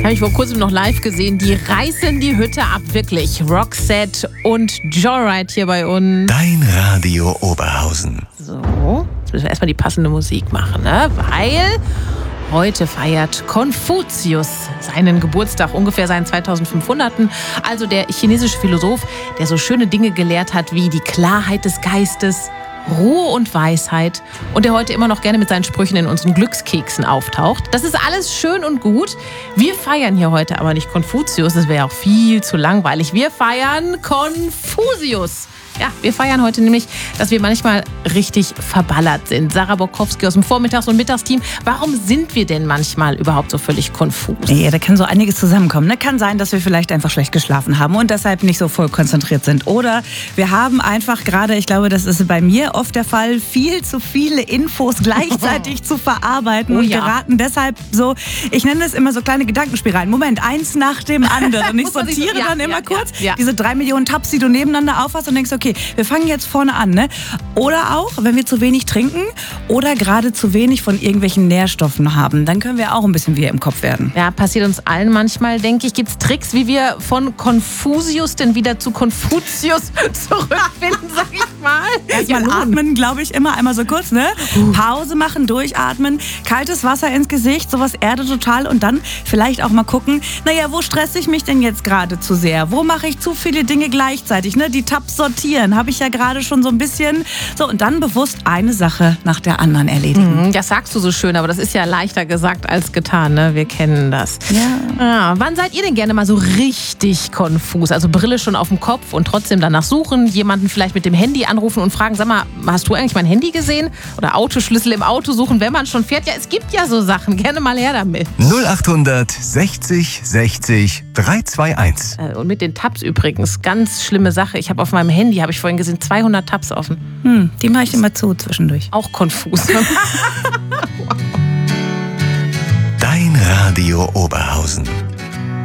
Habe ich vor kurzem noch live gesehen. Die reißen die Hütte ab, wirklich. Roxette und Joyride hier bei uns. Dein Radio Oberhausen. So, jetzt müssen wir erstmal die passende Musik machen, ne? Weil heute feiert Konfuzius seinen Geburtstag, ungefähr seinen 2500. Also der chinesische Philosoph, der so schöne Dinge gelehrt hat wie die Klarheit des Geistes, Ruhe und Weisheit und der heute immer noch gerne mit seinen Sprüchen in unseren Glückskeksen auftaucht. Das ist alles schön und gut. Wir feiern hier heute aber nicht Konfuzius, das wäre auch viel zu langweilig. Wir feiern Konfusius. Ja, wir feiern heute nämlich, dass wir manchmal richtig verballert sind. Sarah Borkowski aus dem Vormittags- und Mittagsteam. Warum sind wir denn manchmal überhaupt so völlig konfus? Ja, da kann so einiges zusammenkommen. Ne? Kann sein, dass wir vielleicht einfach schlecht geschlafen haben und deshalb nicht so voll konzentriert sind. Oder wir haben einfach gerade, ich glaube, das ist bei mir oft der Fall, viel zu viele Infos gleichzeitig zu verarbeiten und geraten deshalb so, ich nenne das immer so kleine Gedankenspiralen. Moment, eins nach dem anderen. Und ich sortiere dann immer kurz diese 3 Millionen Tabs, die du nebeneinander aufhast und denkst, okay, wir fangen jetzt vorne an. Ne? Oder auch, wenn wir zu wenig trinken oder gerade zu wenig von irgendwelchen Nährstoffen haben, dann können wir auch ein bisschen wieder im Kopf werden. Ja, passiert uns allen manchmal, denke ich. Gibt es Tricks, wie wir von Konfusius denn wieder zu Konfuzius zurückfinden, sag ich mal? Erstmal atmen, glaube ich, immer einmal so kurz, ne? Pause machen, durchatmen, kaltes Wasser ins Gesicht, sowas erdet total und dann vielleicht auch mal gucken, naja, wo stresse ich mich denn jetzt gerade zu sehr? Wo mache ich zu viele Dinge gleichzeitig? Ne? Die Tabs sortieren, habe ich ja gerade schon so ein bisschen. So, und dann bewusst eine Sache nach der anderen erledigen. Das sagst du so schön, aber das ist ja leichter gesagt als getan, ne? Wir kennen das. Ja. Wann seid ihr denn gerne mal so richtig konfus? Also Brille schon auf dem Kopf und trotzdem danach suchen, jemanden vielleicht mit dem Handy anrufen und fragen, sag mal, hast du eigentlich mein Handy gesehen? Oder Autoschlüssel im Auto suchen, wenn man schon fährt? Ja, es gibt ja so Sachen. Gerne mal her damit. 0800 60 60 321. Und mit den Tabs übrigens, ganz schlimme Sache. Ich habe auf meinem Handy, habe ich vorhin gesehen, 200 Tabs offen. Die mache ich immer zu zwischendurch. Auch konfus. Dein Radio Oberhausen.